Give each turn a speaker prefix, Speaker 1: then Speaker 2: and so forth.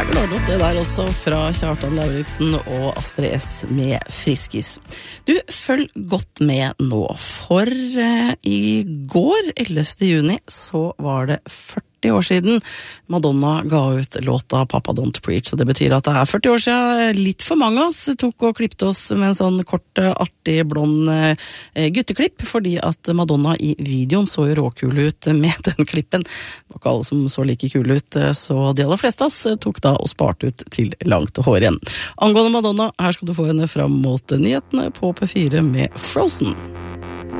Speaker 1: Glårlåt det der også fra Kjartan Lauritzen og Astrid S med Friskis. Du, følg godt med nå, for i går, 11. juni, så var det 40 år siden Madonna ga ut låta Papa Don't Preach, og det betyr at det 40 år siden litt for mange av oss tok og klippte oss med en sånn kort, artig, blond gutteklipp, fordi at Madonna i videoen så jo råkul ut med den klippen. Det var ikke alle som så like kul ut, så de aller fleste tok da og sparte ut til langt hår igjen. Angående Madonna, her skal du få henne fram mot nyhetene på P4 med Frozen.